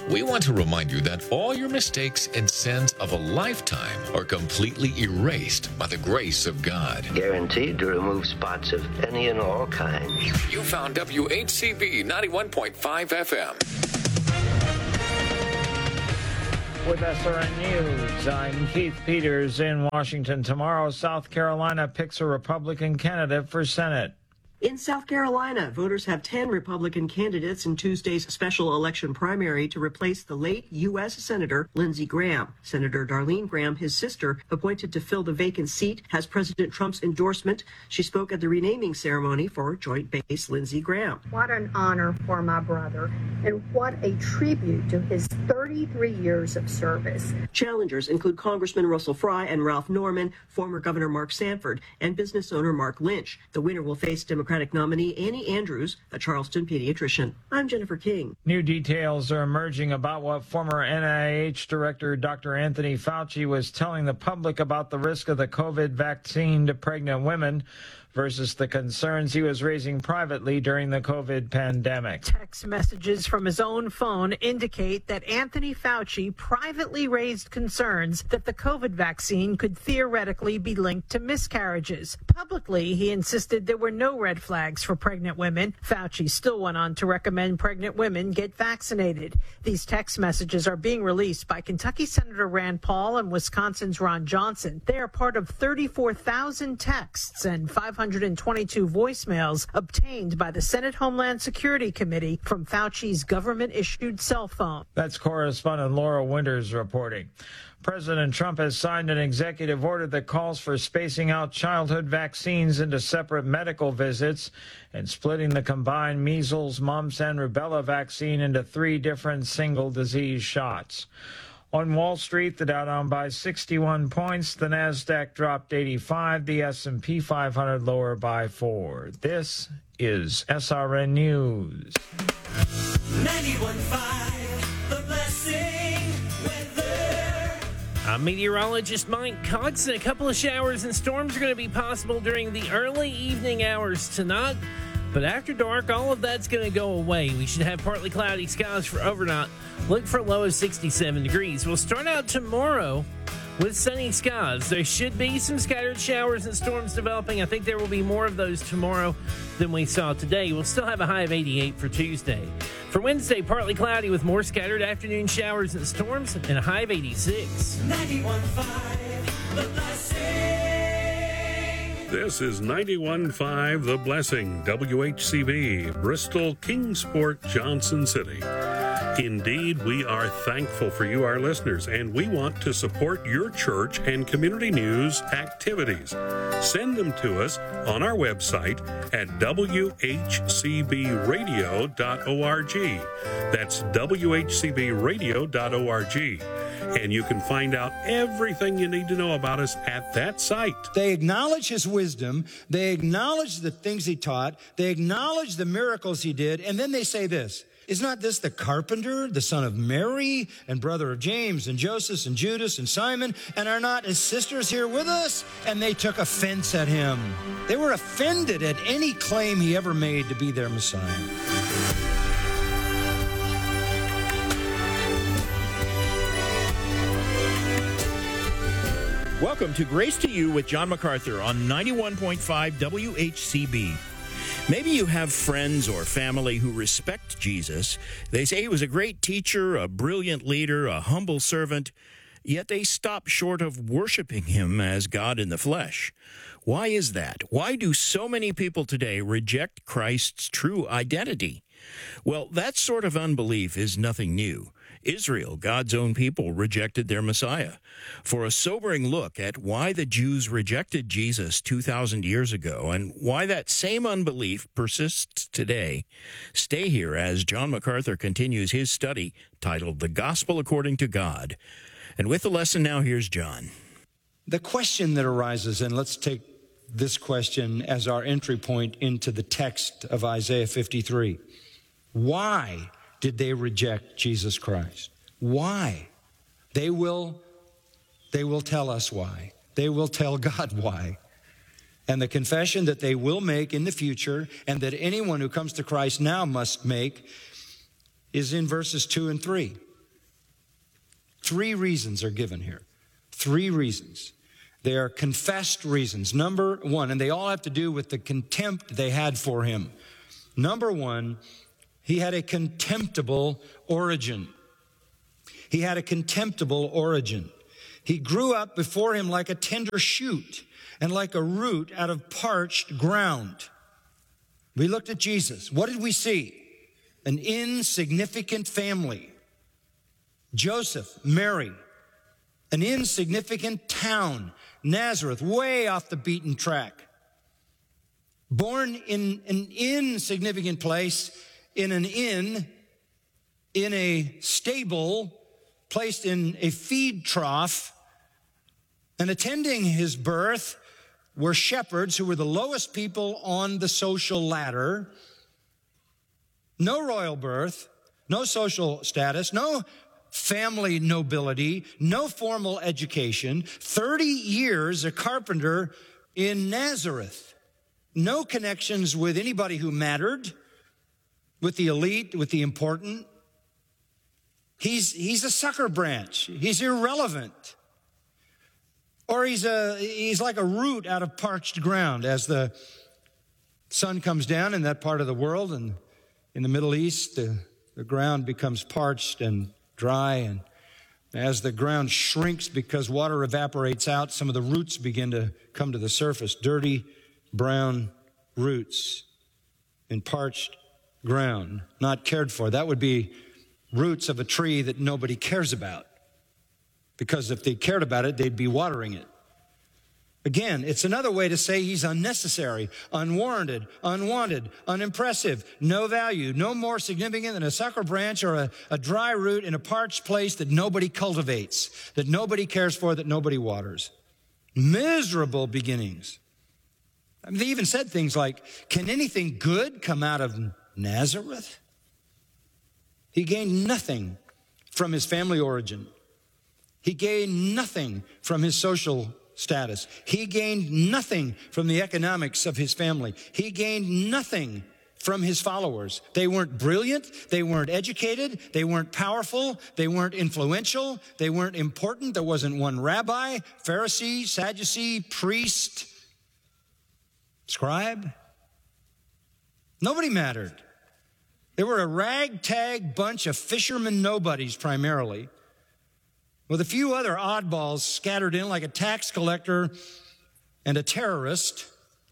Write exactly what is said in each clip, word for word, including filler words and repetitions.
We want to remind you that all your mistakes and sins of a lifetime are completely erased by the grace of God. Guaranteed to remove spots of any and all kinds. You found W H C B ninety-one point five F M. With S R N News, I'm Keith Peters in Washington. Tomorrow, South Carolina picks a Republican candidate for Senate. In South Carolina, voters have ten Republican candidates in Tuesday's special election primary to replace the late U S Senator Lindsey Graham. Senator Darlene Graham, his sister, appointed to fill the vacant seat, has President Trump's endorsement. She spoke at the renaming ceremony for Joint Base Lindsey Graham. What an honor for my brother, and what a tribute to his thirty-three years of service. Challengers include Congressman Russell Fry and Ralph Norman, former Governor Mark Sanford, and business owner Mark Lynch. The winner will face Democratic nominee Annie Andrews, a Charleston pediatrician. I'm Jennifer King. New details are emerging about what former N I H Director Doctor Anthony Fauci was telling the public about the risk of the COVID vaccine to pregnant women versus the concerns he was raising privately during the COVID pandemic. Text messages from his own phone indicate that Anthony Fauci privately raised concerns that the COVID vaccine could theoretically be linked to miscarriages. Publicly, he insisted there were no red flags for pregnant women. Fauci still went on to recommend pregnant women get vaccinated. These text messages are being released by Kentucky Senator Rand Paul and Wisconsin's Ron Johnson. They are part of thirty-four thousand texts and five hundred twenty-two voicemails obtained by the Senate Homeland Security Committee from Fauci's government-issued cell phone. That's correspondent Laura Winters reporting. President Trump has signed an executive order that calls for spacing out childhood vaccines into separate medical visits and splitting the combined measles, mumps, and rubella vaccine into three different single disease shots. On Wall Street, the Dow down by sixty-one points, the Nasdaq dropped eighty-five, the S and P five hundred lower by four. This is S R N News. ninety-one point five, The Blessing weather. I'm meteorologist Mike Cox, and a couple of showers and storms are going to be possible during the early evening hours tonight. But after dark, all of that's going to go away. We should have partly cloudy skies for overnight. Look for a low of sixty-seven degrees. We'll start out tomorrow with sunny skies. There should be some scattered showers and storms developing. I think there will be more of those tomorrow than we saw today. We'll still have a high of eighty-eight for Tuesday. For Wednesday, partly cloudy with more scattered afternoon showers and storms and a high of eighty-six. ninety-one point five, The Blessing. This is ninety-one point five The Blessing, W H C B, Bristol, Kingsport, Johnson City. Indeed, we are thankful for you, our listeners, and we want to support your church and community news activities. Send them to us on our website at w h c b radio dot org. That's w h c b radio dot org. And you can find out everything you need to know about us at that site. They acknowledge his wisdom. They acknowledge the things he taught. They acknowledge the miracles he did. And then they say this: is not this the carpenter, the son of Mary, and brother of James and Joseph and Judas and Simon? And are not his sisters here with us? And they took offense at him. They were offended at any claim he ever made to be their Messiah. Welcome to Grace to You with John MacArthur on ninety-one point five W H C B. Maybe you have friends or family who respect Jesus. They say he was a great teacher, a brilliant leader, a humble servant, yet they stop short of worshiping him as God in the flesh. Why is that? Why do so many people today reject Christ's true identity? Well, that sort of unbelief is nothing new. Israel, God's own people, rejected their Messiah. For a sobering look at why the Jews rejected Jesus two thousand years ago and why that same unbelief persists today, stay here as John MacArthur continues his study titled The Gospel According to God. And with the lesson now, here's John. The question that arises, and let's take this question as our entry point into the text of Isaiah fifty-three. Why did they reject Jesus Christ? Why? They will, they will tell us why. They will tell God why. And the confession that they will make in the future and that anyone who comes to Christ now must make is in verses two and three. Three reasons are given here. Three reasons. They are confessed reasons. Number one, and they all have to do with the contempt they had for him. Number one, he had a contemptible origin. He had a contemptible origin. He grew up before him like a tender shoot and like a root out of parched ground. We looked at Jesus. What did we see? An insignificant family. Joseph, Mary, an insignificant town, Nazareth, way off the beaten track. Born in an insignificant place, in an inn, in a stable, placed in a feed trough, and attending his birth were shepherds who were the lowest people on the social ladder. No royal birth, no social status, no family nobility, no formal education, thirty years a carpenter in Nazareth. No connections with anybody who mattered, with the elite, with the important. He's, he's a sucker branch. He's irrelevant. Or he's a, he's like a root out of parched ground. As the sun comes down in that part of the world, and in the Middle East, the, the ground becomes parched and dry, and as the ground shrinks because water evaporates out, some of the roots begin to come to the surface. Dirty, brown roots in parched ground, not cared for. That would be roots of a tree that nobody cares about, because if they cared about it, they'd be watering it. Again, it's another way to say he's unnecessary, unwarranted, unwanted, unimpressive, no value, no more significant than a sucker branch or a, a dry root in a parched place that nobody cultivates, that nobody cares for, that nobody waters. Miserable beginnings. I mean, they even said things like, can anything good come out of Nazareth? He gained nothing from his family origin. He gained nothing from his social status. He gained nothing from the economics of his family. He gained nothing from his followers. They weren't brilliant. They weren't educated. They weren't powerful. They weren't influential. They weren't important. There wasn't one rabbi, Pharisee, Sadducee, priest, scribe. Nobody mattered. They were a ragtag bunch of fishermen nobodies primarily, with a few other oddballs scattered in like a tax collector and a terrorist.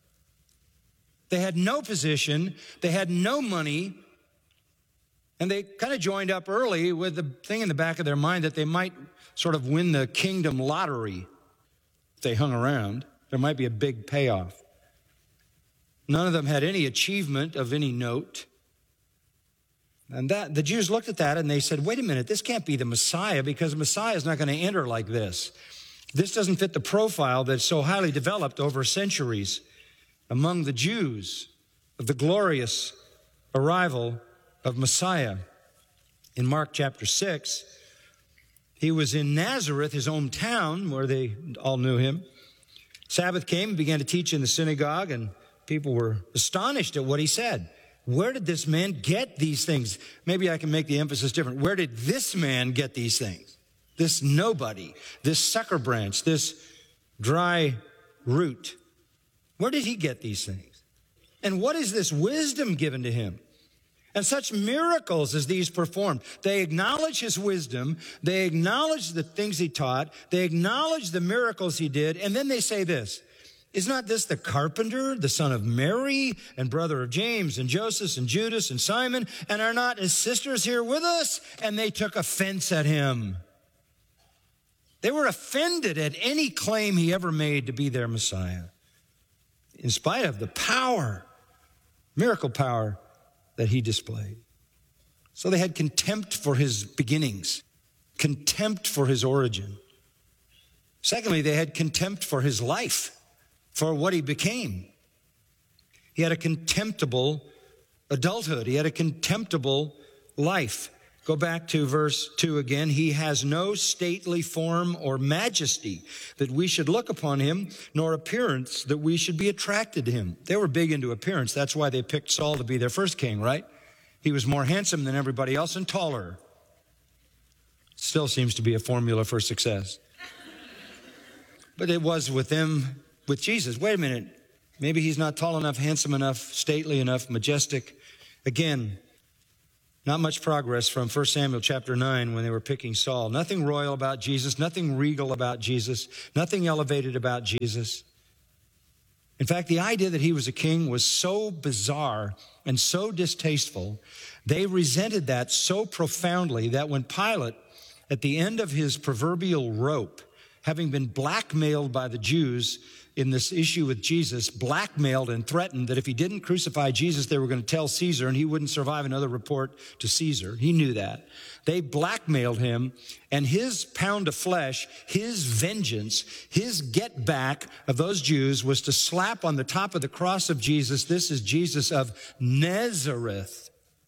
They had no position, they had no money, and they kind of joined up early with the thing in the back of their mind that they might sort of win the kingdom lottery if they hung around. There might be a big payoff. None of them had any achievement of any note. And that the Jews looked at that and they said, wait a minute, this can't be the Messiah, because the Messiah is not going to enter like this. This doesn't fit the profile that's so highly developed over centuries among the Jews of the glorious arrival of Messiah. In Mark chapter six, he was in Nazareth, his hometown, where they all knew him. Sabbath came and began to teach in the synagogue, and people were astonished at what he said. Where did this man get these things? Maybe I can make the emphasis different. Where did this man get these things? This nobody, this sucker branch, this dry root. Where did he get these things? And what is this wisdom given to him? And such miracles as these performed. They acknowledge his wisdom. They acknowledge the things he taught. They acknowledge the miracles he did. And then they say this. Is not this the carpenter, the son of Mary, and brother of James, and Joseph, and Judas, and Simon? And are not his sisters here with us? And they took offense at him. They were offended at any claim he ever made to be their Messiah, in spite of the power, miracle power that he displayed. So they had contempt for his beginnings, contempt for his origin. Secondly, they had contempt for his life, for what he became. He had a contemptible adulthood. He had a contemptible life. Go back to verse two again. He has no stately form or majesty that we should look upon him, nor appearance that we should be attracted to him. They were big into appearance. That's why they picked Saul to be their first king, right? He was more handsome than everybody else and taller. Still seems to be a formula for success. But it was with them, with Jesus. Wait a minute. Maybe he's not tall enough, handsome enough, stately enough, majestic. Again, not much progress from First Samuel chapter nine when they were picking Saul. Nothing royal about Jesus, nothing regal about Jesus, nothing elevated about Jesus. In fact, the idea that he was a king was so bizarre and so distasteful, they resented that so profoundly that when Pilate, at the end of his proverbial rope, having been blackmailed by the Jews in this issue with Jesus, blackmailed and threatened that if he didn't crucify Jesus, they were going to tell Caesar and he wouldn't survive another report to Caesar. He knew that. They blackmailed him, and his pound of flesh, his vengeance, his get back of those Jews was to slap on the top of the cross of Jesus, "This is Jesus of Nazareth,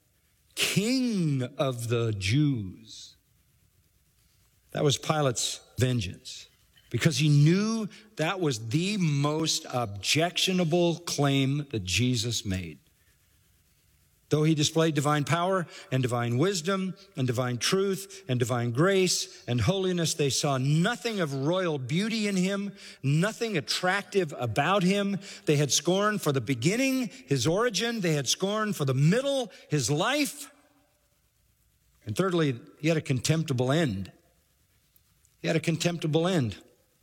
King of the Jews." That was Pilate's vengeance, because he knew that was the most objectionable claim that Jesus made. Though he displayed divine power and divine wisdom and divine truth and divine grace and holiness, they saw nothing of royal beauty in him, nothing attractive about him. They had scorn for the beginning, his origin. They had scorn for the middle, his life. And thirdly, he had a contemptible end. He had a contemptible end.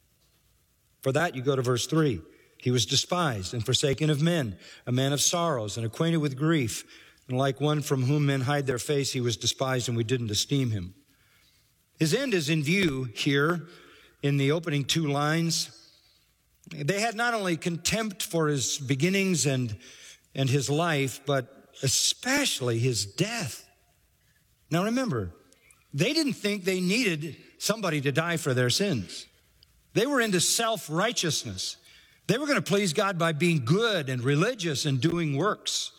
For that, you go to verse three. He was despised and forsaken of men, a man of sorrows and acquainted with grief. And like one from whom men hide their face, he was despised and we didn't esteem him. His end is in view here in the opening two lines. They had not only contempt for his beginnings and, and his life, but especially his death. Now remember, they didn't think they needed somebody to die for their sins. They were into self-righteousness. They were going to please God by being good and religious and doing works.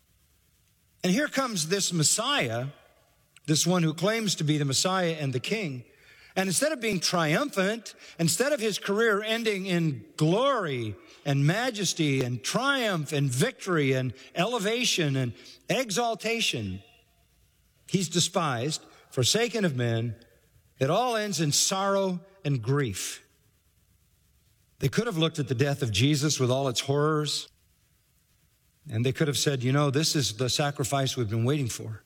And here comes this Messiah, this one who claims to be the Messiah and the King. And instead of being triumphant, instead of his career ending in glory and majesty and triumph and victory and elevation and exaltation, he's despised, forsaken of men. It all ends in sorrow and grief. They could have looked at the death of Jesus with all its horrors, and they could have said, you know, this is the sacrifice we've been waiting for.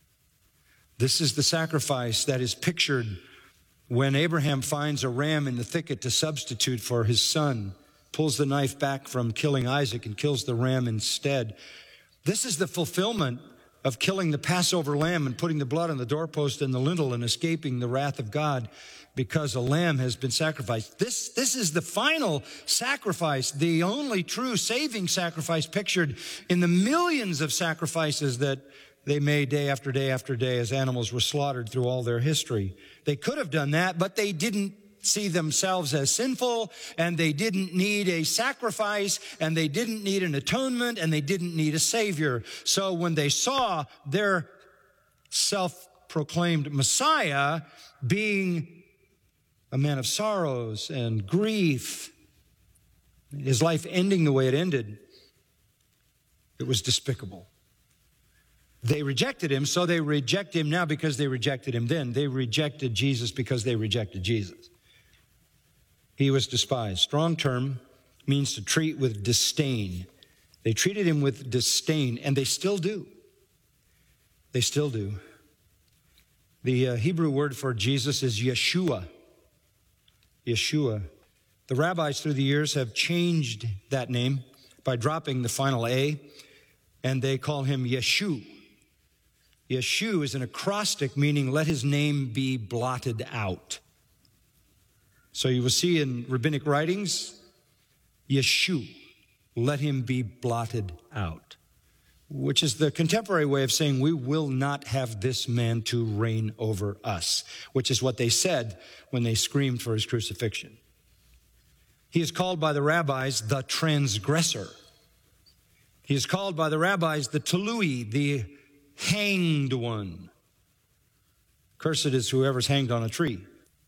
This is the sacrifice that is pictured when Abraham finds a ram in the thicket to substitute for his son, pulls the knife back from killing Isaac and kills the ram instead. This is the fulfillment of killing the Passover lamb and putting the blood on the doorpost and the lintel and escaping the wrath of God because a lamb has been sacrificed. This, this is the final sacrifice, the only true saving sacrifice pictured in the millions of sacrifices that they made day after day after day as animals were slaughtered through all their history. They could have done that, but they didn't see themselves as sinful, and they didn't need a sacrifice, and they didn't need an atonement, and they didn't need a savior. So when they saw their self-proclaimed Messiah being a man of sorrows and grief, his life ending the way it ended, it was despicable. They rejected him, so they reject him now because they rejected him then. They rejected Jesus because they rejected Jesus. He was despised. Strong term means to treat with disdain. They treated him with disdain, and they still do. They still do. The uh, Hebrew word for Jesus is Yeshua. Yeshua. The rabbis through the years have changed that name by dropping the final A, and they call him Yeshu. Yeshu is an acrostic meaning let his name be blotted out. So you will see in rabbinic writings, Yeshu, let him be blotted out, which is the contemporary way of saying we will not have this man to reign over us, which is what they said when they screamed for his crucifixion. He is called by the rabbis the transgressor. He is called by the rabbis the Tului, the hanged one. Cursed is whoever's hanged on a tree.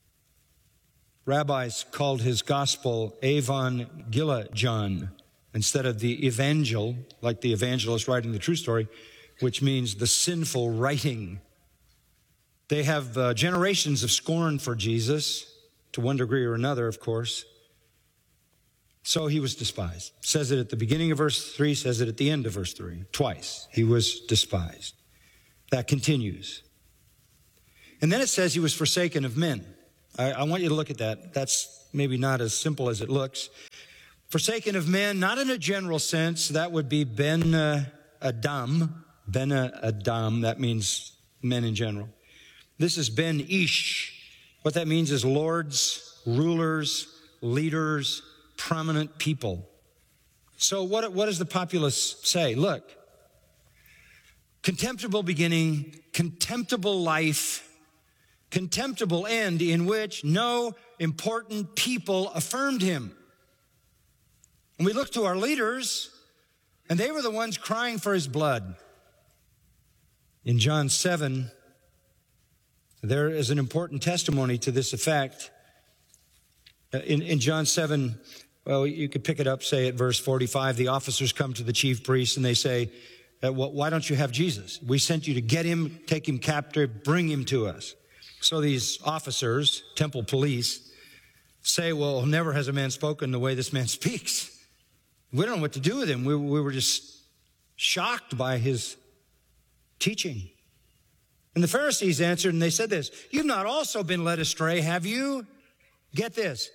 Rabbis called his gospel Evangelion instead of the evangel, like the evangelist writing the true story, which means the sinful writing. They have uh, generations of scorn for Jesus, to one degree or another, of course. So he was despised. Says it at the beginning of verse three, says it at the end of verse three. Twice. He was despised. That continues. And then it says he was forsaken of men. I, I want you to look at that. That's maybe not as simple as it looks. Forsaken of men, not in a general sense. That would be Ben uh, Adam. Ben uh, Adam, that means men in general. This is Ben Ish. What that means is lords, rulers, leaders, prominent people. So what, what does the populace say? Look, contemptible beginning, contemptible life, contemptible end in which no important people affirmed him. And we look to our leaders, and they were the ones crying for his blood. In John seven, there is an important testimony to this effect. In, in John seven, well, you could pick it up, say at verse forty-five, the officers come to the chief priests and they say, well, why don't you have Jesus? We sent you to get him, take him captive, bring him to us. So these officers, temple police, say, well, never has a man spoken the way this man speaks. We don't know what to do with him. We, we were just shocked by his teaching. And the Pharisees answered and they said this, you've not also been led astray, have you? Get this.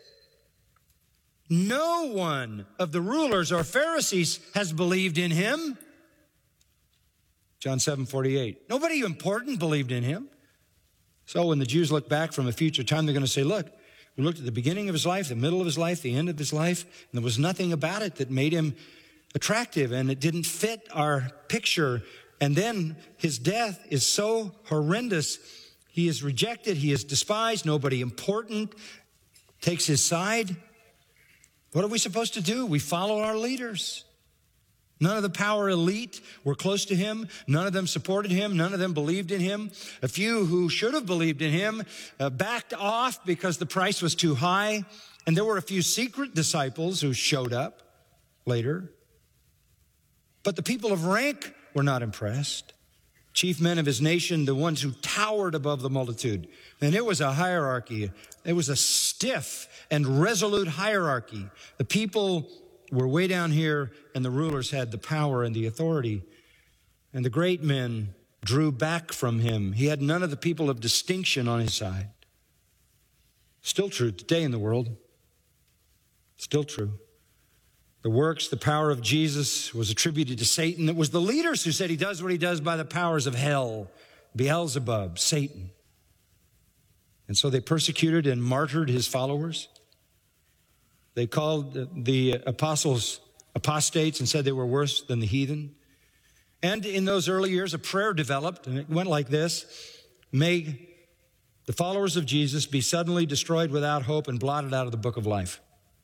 No one of the rulers or Pharisees has believed in him. John seven forty-eight. Nobody important believed in him. So when the Jews look back from a future time, they're going to say, look, we looked at the beginning of his life, the middle of his life, the end of his life, and there was nothing about it that made him attractive, and it didn't fit our picture. And then his death is so horrendous. He is rejected. He is despised. Nobody important takes his side. What are we supposed to do? We follow our leaders. None of the power elite were close to him. None of them supported him. None of them believed in him. A few who should have believed in him uh, backed off because the price was too high. And there were a few secret disciples who showed up later. But the people of rank were not impressed. Chief men of his nation, the ones who towered above the multitude. And it was a hierarchy. It was a stiff and resolute hierarchy. The people were way down here, and the rulers had the power and the authority. And the great men drew back from him. He had none of the people of distinction on his side. Still true today in the world. Still true. The works, the power of Jesus was attributed to Satan. It was the leaders who said he does what he does by the powers of hell, Beelzebub, Satan. And so they persecuted and martyred his followers. They called the apostles apostates and said they were worse than the heathen. And in those early years, a prayer developed, and it went like this. May the followers of Jesus be suddenly destroyed without hope and blotted out of the book of life.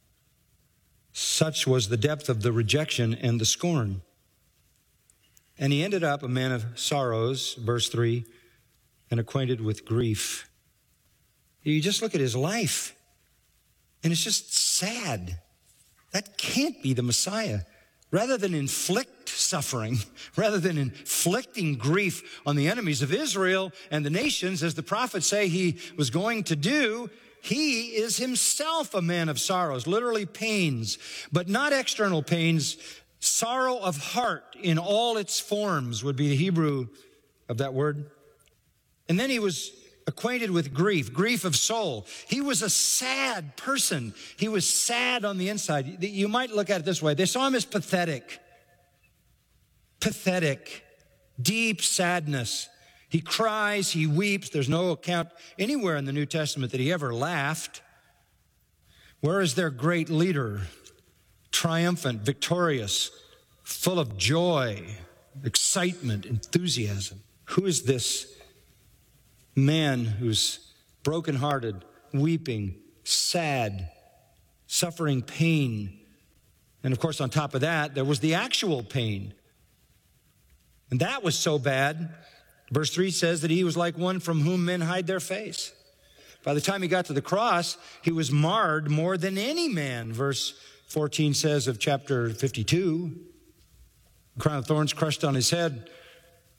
Such was the depth of the rejection and the scorn. And he ended up a man of sorrows, verse three, and acquainted with grief. You just look at his life, and it's just sad. That can't be the Messiah. Rather than inflict suffering, rather than inflicting grief on the enemies of Israel and the nations, as the prophets say he was going to do, he is himself a man of sorrows, literally pains, but not external pains. Sorrow of heart in all its forms would be the Hebrew of that word. And then he was acquainted with grief, grief of soul. He was a sad person. He was sad on the inside. You might look at it this way. They saw him as pathetic. Pathetic. Deep sadness. He cries, he weeps. There's no account anywhere in the New Testament that he ever laughed. Where is their great leader? Triumphant, victorious, full of joy, excitement, enthusiasm. Who is this man who's brokenhearted, weeping, sad, suffering pain? And of course, on top of that, there was the actual pain. And that was so bad. Verse three says that he was like one from whom men hide their face. By the time he got to the cross, he was marred more than any man. Verse fourteen says of chapter fifty-two, a crown of thorns crushed on his head,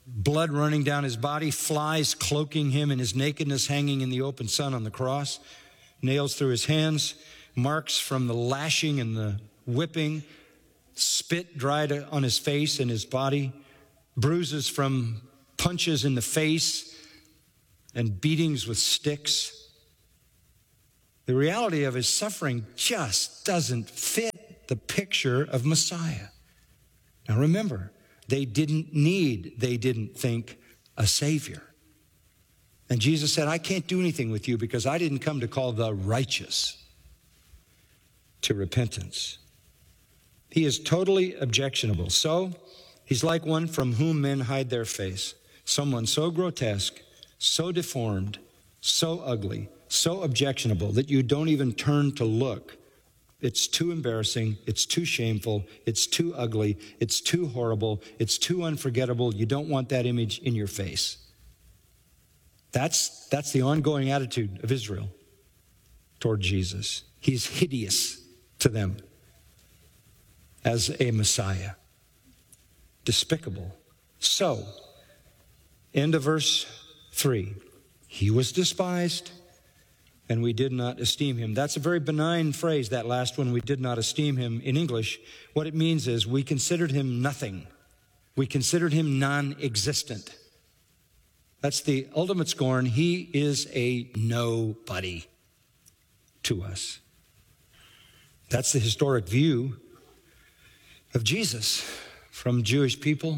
blood running down his body, flies cloaking him, and his nakedness hanging in the open sun on the cross, nails through his hands, marks from the lashing and the whipping, spit dried on his face and his body, bruises from punches in the face and beatings with sticks. The reality of his suffering just doesn't fit the picture of Messiah. Now remember, they didn't need, they didn't think, a Savior. And Jesus said, I can't do anything with you because I didn't come to call the righteous to repentance. He is totally objectionable. So, he's like one from whom men hide their face. Someone so grotesque, so deformed, so ugly, so objectionable that you don't even turn to look. It's too embarrassing. It's too shameful. It's too ugly. It's too horrible. It's too unforgettable. You don't want that image in your face. That's, that's the ongoing attitude of Israel toward Jesus. He's hideous to them as a Messiah. Despicable. So, end of verse three. He was despised, and we did not esteem him. That's a very benign phrase, that last one, we did not esteem him. In English, what it means is we considered him nothing. We considered him non-existent. That's the ultimate scorn. He is a nobody to us. That's the historic view of Jesus from Jewish people.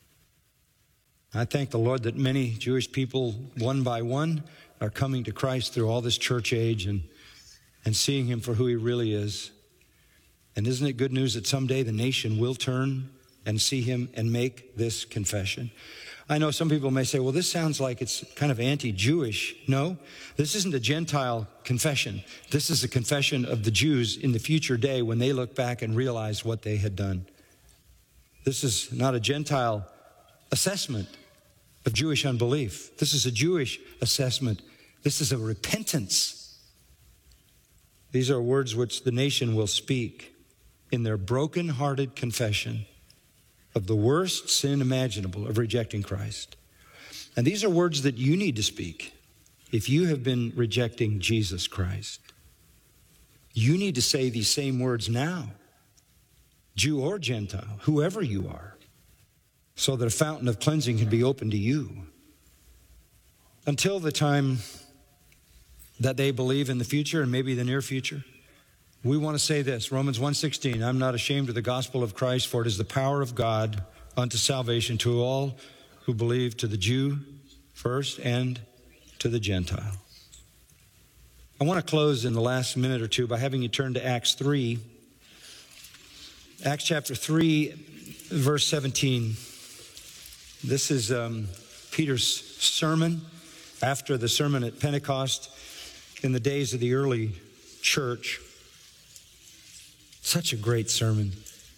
I thank the Lord that many Jewish people, one by one, are coming to Christ through all this church age and, and seeing him for who he really is. And isn't it good news that someday the nation will turn and see him and make this confession? I know some people may say, well, this sounds like it's kind of anti-Jewish. No, this isn't a Gentile confession. This is a confession of the Jews in the future day when they look back and realize what they had done. This is not a Gentile assessment of Jewish unbelief. This is a Jewish assessment. This is a repentance. These are words which the nation will speak in their broken-hearted confession of the worst sin imaginable of rejecting Christ. And these are words that you need to speak if you have been rejecting Jesus Christ. You need to say these same words now, Jew or Gentile, whoever you are, so that a fountain of cleansing can be opened to you. Until the time that they believe in the future and maybe the near future, we want to say this, Romans one sixteen, I'm not ashamed of the gospel of Christ, for it is the power of God unto salvation to all who believe, to the Jew first and to the Gentile. I want to close in the last minute or two by having you turn to Acts three. Acts chapter three, verse seventeen. This is um, Peter's sermon after the sermon at Pentecost in the days of the early church. Such a great sermon.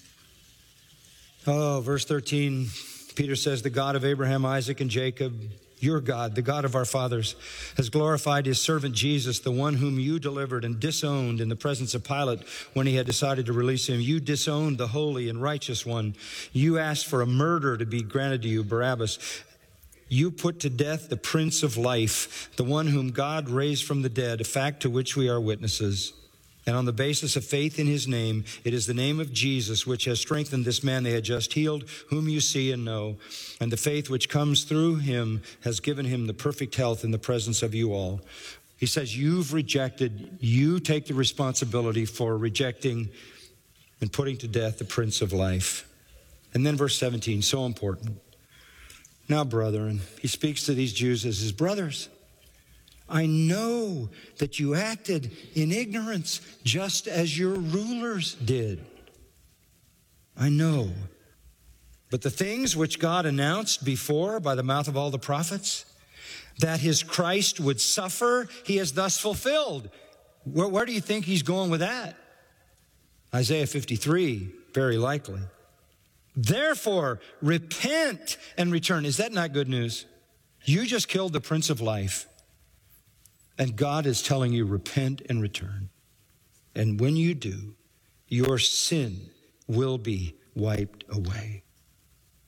Oh, verse thirteen, Peter says, the God of Abraham, Isaac, and Jacob, your God, the God of our fathers, has glorified his servant Jesus, the one whom you delivered and disowned in the presence of Pilate when he had decided to release him. You disowned the holy and righteous one. You asked for a murderer to be granted to you, Barabbas. You put to death the Prince of Life, the one whom God raised from the dead, a fact to which we are witnesses. And on the basis of faith in his name, it is the name of Jesus which has strengthened this man they had just healed, whom you see and know. And the faith which comes through him has given him the perfect health in the presence of you all. He says, you've rejected, you take the responsibility for rejecting and putting to death the Prince of Life. And then verse seventeen, so important. Now, brethren, he speaks to these Jews as his brothers. I know that you acted in ignorance just as your rulers did. I know. But the things which God announced before by the mouth of all the prophets, that his Christ would suffer, he has thus fulfilled. Where, where do you think he's going with that? Isaiah fifty-three, very likely. Therefore, repent and return. Is that not good news? You just killed the Prince of Life. And God is telling you, repent and return. And when you do, your sin will be wiped away.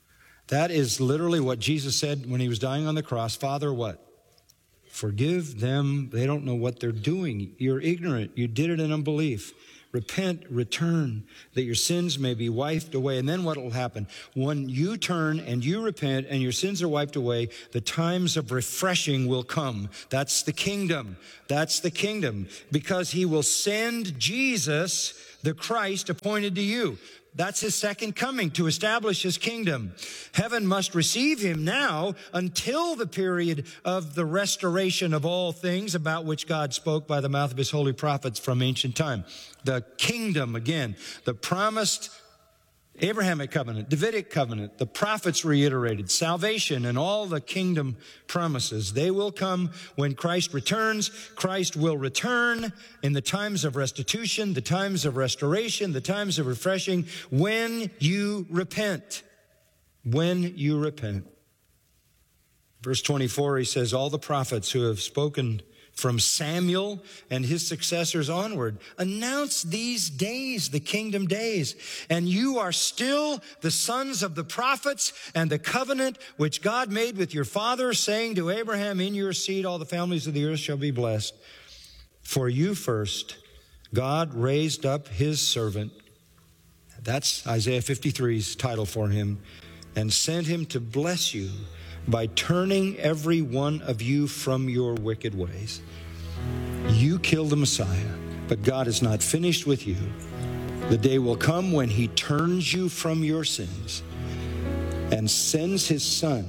That is literally what Jesus said when he was dying on the cross. Father, what? Forgive them. They don't know what they're doing. You're ignorant. You did it in unbelief. Repent, return, that your sins may be wiped away. And then what will happen? When you turn and you repent and your sins are wiped away, the times of refreshing will come. That's the kingdom. That's the kingdom. Because he will send Jesus, the Christ, appointed to you. That's his second coming, to establish his kingdom. Heaven must receive him now until the period of the restoration of all things about which God spoke by the mouth of his holy prophets from ancient time. The kingdom, again, the promised Abrahamic covenant, Davidic covenant, the prophets reiterated, salvation and all the kingdom promises. They will come when Christ returns. Christ will return in the times of restitution, the times of restoration, the times of refreshing, when you repent. When you repent. Verse twenty-four, he says, all the prophets who have spoken from Samuel and his successors onward announce these days, the kingdom days. And you are still the sons of the prophets and the covenant which God made with your father, saying to Abraham, in your seed all the families of the earth shall be blessed. For you first, God raised up his servant. That's Isaiah fifty-three's title for him. And sent him to bless you by turning every one of you from your wicked ways. You killed the Messiah, but God is not finished with you. The day will come when he turns you from your sins and sends his Son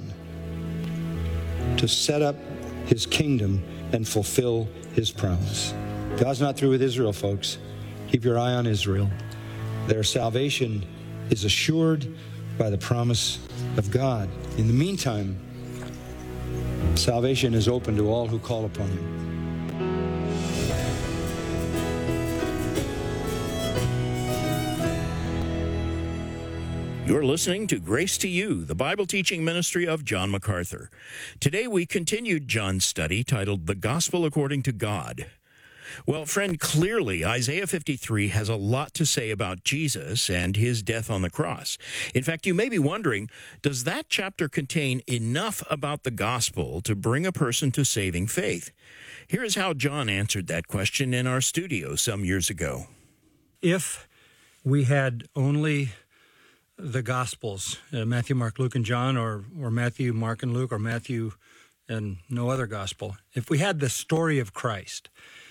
to set up his kingdom and fulfill his promise. God's not through with Israel, folks. Keep your eye on Israel. Their salvation is assured by the promise of God. In the meantime, salvation is open to all who call upon him. You're listening to Grace to You, the Bible teaching ministry of John MacArthur. Today we continued John's study titled The Gospel According to God. Well, friend, clearly Isaiah fifty-three has a lot to say about Jesus and his death on the cross. In fact, you may be wondering, does that chapter contain enough about the gospel to bring a person to saving faith? Here is how John answered that question in our studio some years ago. If we had only the Gospels, uh, Matthew, Mark, Luke, and John, or, or Matthew, Mark, and Luke, or Matthew and no other gospel, if we had the story of Christ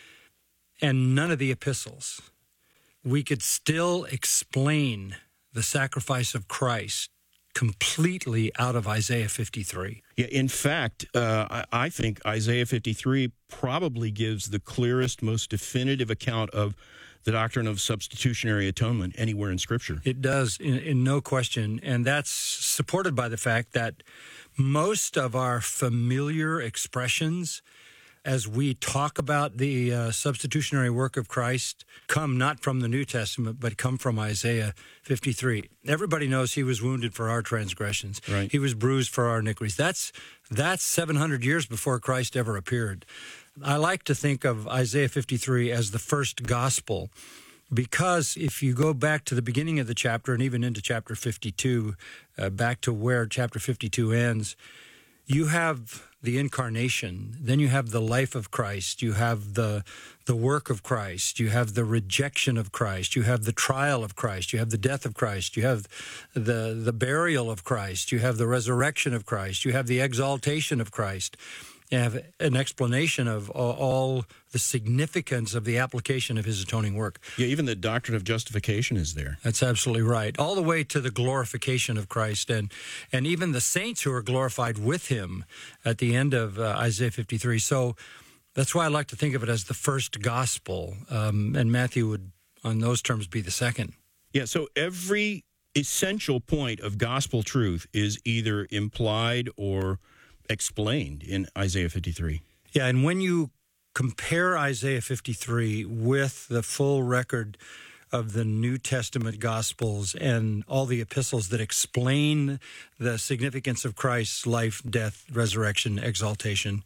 and none of the epistles, we could still explain the sacrifice of Christ completely out of Isaiah fifty-three. Yeah, in fact, uh, I, I think Isaiah fifty-three probably gives the clearest, most definitive account of the doctrine of substitutionary atonement anywhere in Scripture. It does, in, in no question, and that's supported by the fact that most of our familiar expressions as we talk about the uh, substitutionary work of Christ come not from the New Testament, but come from Isaiah fifty-three. Everybody knows he was wounded for our transgressions. Right. He was bruised for our iniquities. That's, that's seven hundred years before Christ ever appeared. I like to think of Isaiah fifty-three as the first gospel, because if you go back to the beginning of the chapter and even into chapter fifty-two, uh, back to where chapter fifty-two ends, you have the incarnation, then you have the life of Christ, you have the the work of Christ, you have the rejection of Christ, you have the trial of Christ, you have the death of Christ, you have the, the burial of Christ, you have the resurrection of Christ, you have the exaltation of Christ. You have an explanation of all the significance of the application of his atoning work. Yeah, even the doctrine of justification is there. That's absolutely right. All the way to the glorification of Christ, and and even the saints who are glorified with him at the end of uh, Isaiah fifty-three. So that's why I like to think of it as the first gospel, um, and Matthew would, on those terms, be the second. Yeah, so every essential point of gospel truth is either implied or explained in Isaiah fifty-three. Yeah, and when you compare Isaiah fifty-three with the full record of the New Testament Gospels and all the epistles that explain the significance of Christ's life, death, resurrection, exaltation,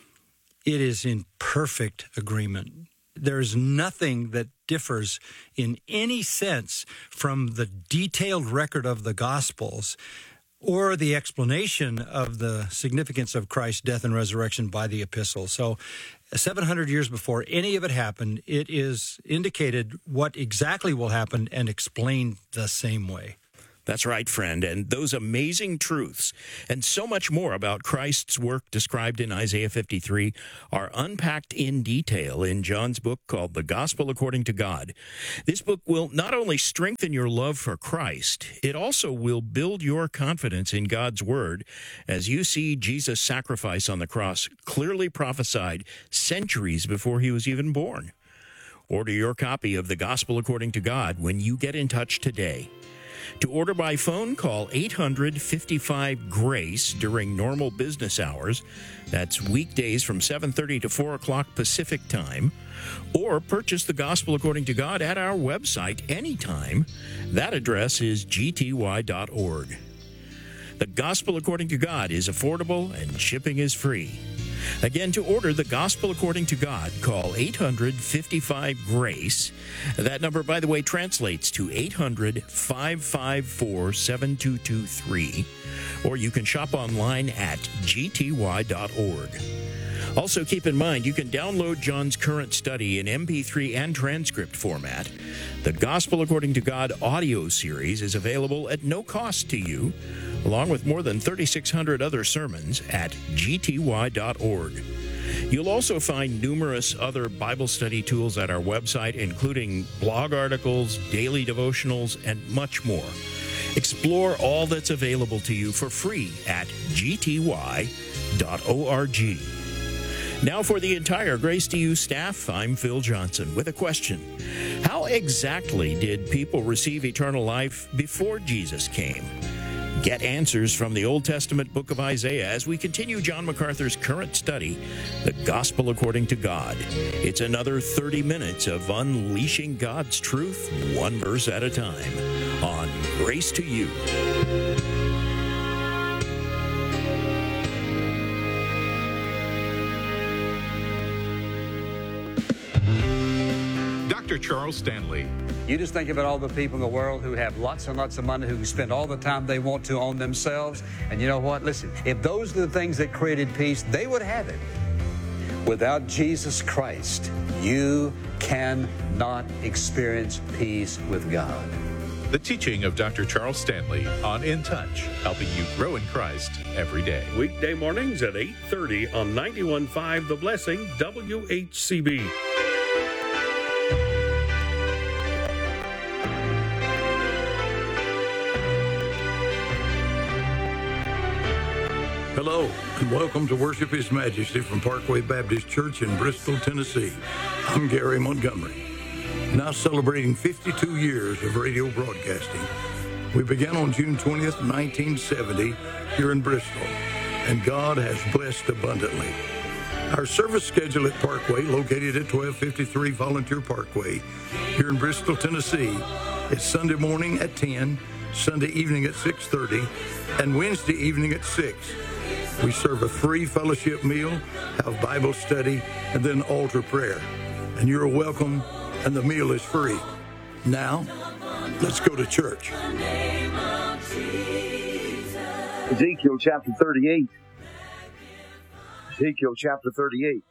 it is in perfect agreement. There's nothing that differs in any sense from the detailed record of the Gospels or the explanation of the significance of Christ's death and resurrection by the epistle. So seven hundred years before any of it happened, it is indicated what exactly will happen and explained the same way. That's right, friend. And those amazing truths and so much more about Christ's work described in Isaiah fifty-three are unpacked in detail in John's book called The Gospel According to God. This book will not only strengthen your love for Christ, it also will build your confidence in God's Word as you see Jesus' sacrifice on the cross clearly prophesied centuries before he was even born. Order your copy of The Gospel According to God when you get in touch today. To order by phone, call eight hundred, fifty-five, GRACE during normal business hours. That's weekdays from seven thirty to four o'clock Pacific time. Or purchase The Gospel According to God at our website anytime. That address is g t y dot org. The Gospel According to God is affordable and shipping is free. Again, to order The Gospel According to God, call eight hundred, fifty-five, GRACE. That number, by the way, translates to eight hundred, five five four, seven two two three. Or you can shop online at g t y dot org. Also, keep in mind, you can download John's current study in M P three and transcript format. The Gospel According to God audio series is available at no cost to you, along with more than thirty-six hundred other sermons at g t y dot org. You'll also find numerous other Bible study tools at our website, including blog articles, daily devotionals, and much more. Explore all that's available to you for free at g t y dot org. Now for the entire Grace to You staff, I'm Phil Johnson with a question. How exactly did people receive eternal life before Jesus came? Get answers from the Old Testament book of Isaiah as we continue John MacArthur's current study, The Gospel According to God. It's another thirty minutes of unleashing God's truth, one verse at a time, on Grace to You. Doctor Charles Stanley. You just think about all the people in the world who have lots and lots of money, who can spend all the time they want to on themselves. And you know what? Listen, if those are the things that created peace, they would have it. Without Jesus Christ, you cannot experience peace with God. The teaching of Doctor Charles Stanley on In Touch, helping you grow in Christ every day. Weekday mornings at eight thirty on ninety-one point five The Blessing, W H C B. Hello, and welcome to Worship His Majesty from Parkway Baptist Church in Bristol, Tennessee. I'm Gary Montgomery. Now celebrating fifty-two years of radio broadcasting. We began on June twentieth, nineteen seventy, here in Bristol, and God has blessed abundantly. Our service schedule at Parkway, located at twelve fifty-three Volunteer Parkway, here in Bristol, Tennessee, is Sunday morning at ten, Sunday evening at six thirty, and Wednesday evening at six. We serve a free fellowship meal, have Bible study, and then altar prayer. And you're welcome, and the meal is free. Now, let's go to church. Ezekiel chapter thirty-eight. Ezekiel chapter thirty-eight.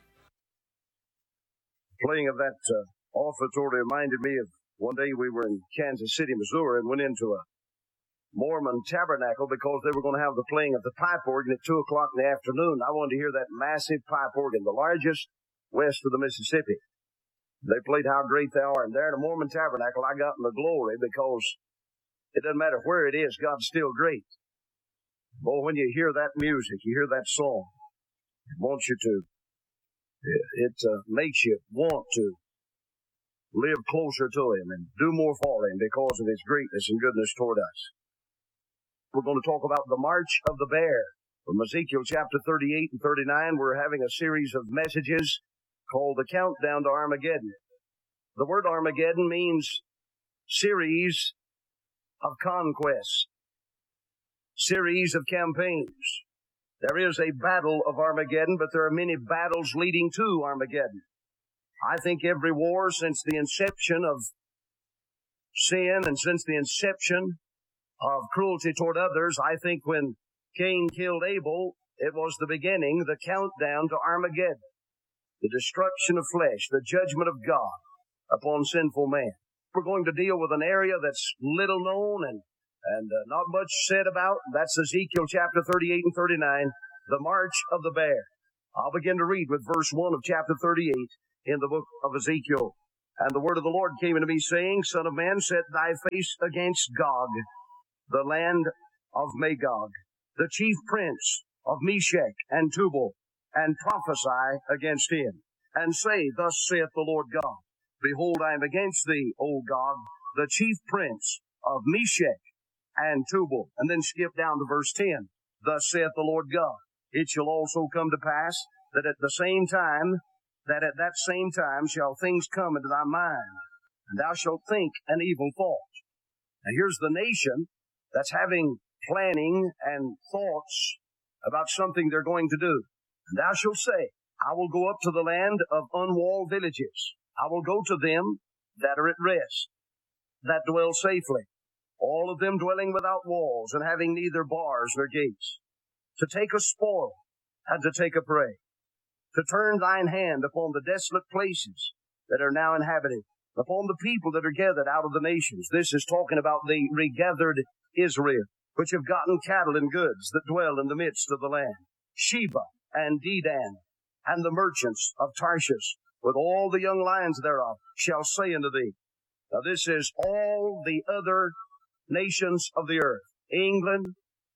Playing of that uh, offertory reminded me of one day we were in Kansas City, Missouri, and went into a Mormon tabernacle because they were going to have the playing of the pipe organ at two o'clock in the afternoon. I wanted to hear that massive pipe organ, the largest west of the Mississippi. They played How Great Thou Art. And there in the Mormon tabernacle, I got in the glory because it doesn't matter where it is, God's still great. Boy, when you hear that music, you hear that song, it wants you to, it uh, makes you want to live closer to Him and do more for Him because of His greatness and goodness toward us. We're going to talk about the March of the Bear. From Ezekiel chapter thirty-eight and thirty-nine, we're having a series of messages called the Countdown to Armageddon. The word Armageddon means series of conquests, series of campaigns. There is a battle of Armageddon, but there are many battles leading to Armageddon. I think every war since the inception of sin and since the inception of cruelty toward others. I think when Cain killed Abel, it was the beginning, the countdown to Armageddon, the destruction of flesh, the judgment of God upon sinful man. We're going to deal with an area that's little known and, and uh, not much said about. That's Ezekiel chapter thirty-eight and thirty-nine, the march of the bear. I'll begin to read with verse one of chapter thirty-eight in the book of Ezekiel. And the word of the Lord came unto me, saying, Son of man, set thy face against Gog, the land of Magog, the chief prince of Meshech and Tubal, and prophesy against him, and say, Thus saith the Lord God, Behold, I am against thee, O Gog, the chief prince of Meshech and Tubal. And then skip down to verse ten. Thus saith the Lord God, It shall also come to pass that at the same time, that at that same time shall things come into thy mind, and thou shalt think an evil thought. Now here's the nation that's having planning and thoughts about something they're going to do. And thou shalt say, I will go up to the land of unwalled villages. I will go to them that are at rest, that dwell safely, all of them dwelling without walls and having neither bars nor gates, to take a spoil and to take a prey, to turn thine hand upon the desolate places that are now inhabited, upon the people that are gathered out of the nations. This is talking about the regathered Israel, which have gotten cattle and goods that dwell in the midst of the land. Sheba and Dedan and the merchants of Tarshish, with all the young lions thereof, shall say unto thee. Now this is all the other nations of the earth. England,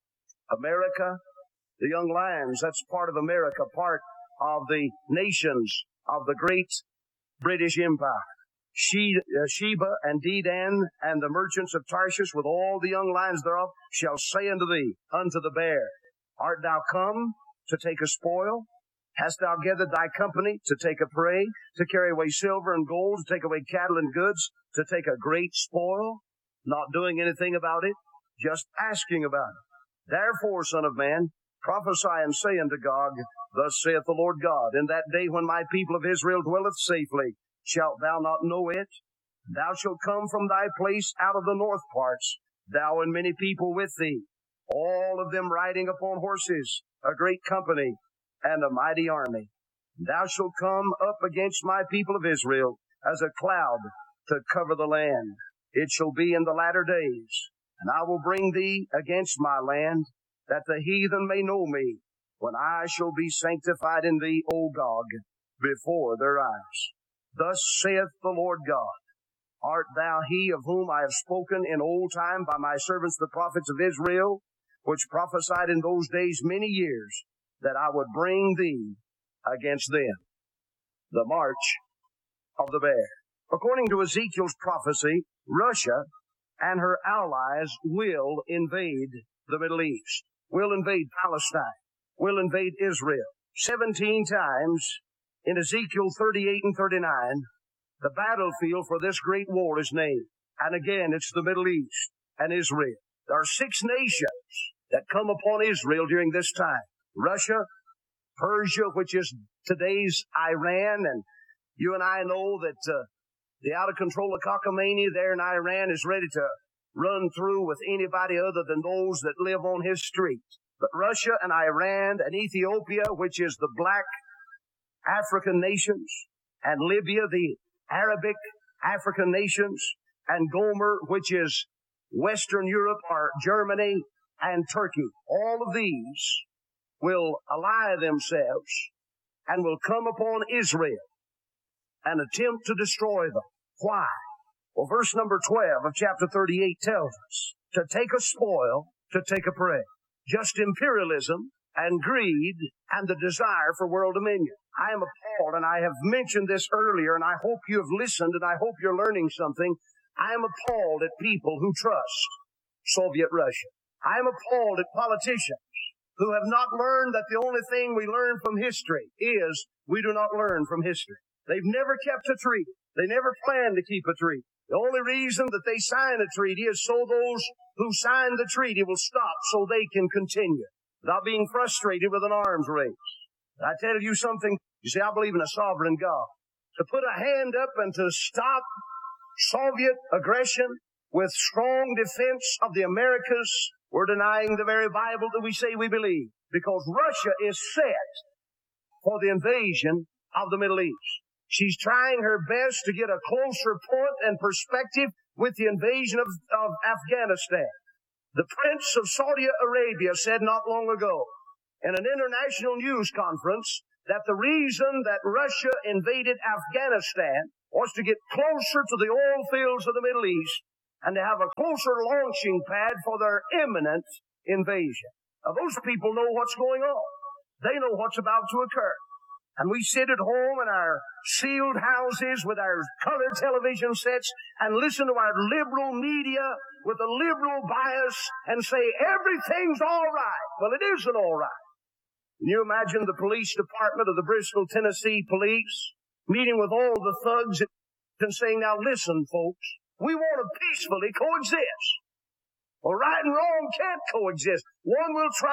America, the young lions, that's part of America, part of the nations of the great British Empire. She, uh, Sheba and Dedan and the merchants of Tarshish with all the young lions thereof shall say unto thee, unto the bear, Art thou come to take a spoil? Hast thou gathered thy company to take a prey, to carry away silver and gold, to take away cattle and goods, to take a great spoil? Not doing anything about it, just asking about it. Therefore, son of man, prophesy and say unto Gog, Thus saith the Lord God, In that day when my people of Israel dwelleth safely, shalt thou not know it? Thou shalt come from thy place out of the north parts, thou and many people with thee, all of them riding upon horses, a great company, and a mighty army. Thou shalt come up against my people of Israel as a cloud to cover the land. It shall be in the latter days, and I will bring thee against my land, that the heathen may know me, when I shall be sanctified in thee, O Gog, before their eyes. Thus saith the Lord God, Art thou he of whom I have spoken in old time by my servants the prophets of Israel, which prophesied in those days many years, that I would bring thee against them? The march of the bear. According to Ezekiel's prophecy, Russia and her allies will invade the Middle East, will invade Palestine, will invade Israel. Seventeen times in Ezekiel thirty-eight and thirty-nine, the battlefield for this great war is named. And again, it's the Middle East and Israel. There are six nations that come upon Israel during this time. Russia, Persia, which is today's Iran, and you and I know that uh, the out-of-control cockamamie there in Iran is ready to run through with anybody other than those that live on his street. But Russia and Iran and Ethiopia, which is the black African nations, and Libya, the Arabic African nations, and Gomer, which is Western Europe, or Germany, and Turkey. All of these will ally themselves and will come upon Israel and attempt to destroy them. Why? Well, verse number twelve of chapter thirty-eight tells us, to take a spoil, to take a prey. Just imperialism and greed and the desire for world dominion. I am appalled, and I have mentioned this earlier, and I hope you have listened, and I hope you're learning something. I am appalled at people who trust Soviet Russia. I am appalled at politicians who have not learned that the only thing we learn from history is we do not learn from history. They've never kept a treaty. They never planned to keep a treaty. The only reason that they sign a treaty is so those who signed the treaty will stop so they can continue without being frustrated with an arms race. I tell you something, you see, I believe in a sovereign God. To put a hand up and to stop Soviet aggression with strong defense of the Americas, we're denying the very Bible that we say we believe, because Russia is set for the invasion of the Middle East. She's trying her best to get a closer point and perspective with the invasion of, of Afghanistan. The Prince of Saudi Arabia said not long ago in an international news conference that the reason that Russia invaded Afghanistan was to get closer to the oil fields of the Middle East and to have a closer launching pad for their imminent invasion. Now, those people know what's going on. They know what's about to occur. And we sit at home in our sealed houses with our color television sets and listen to our liberal media with a liberal bias and say everything's all right. Well, it isn't all right. Can you imagine the police department of the Bristol, Tennessee police meeting with all the thugs and saying, now listen, folks, we want to peacefully coexist. Well, right and wrong can't coexist. One will try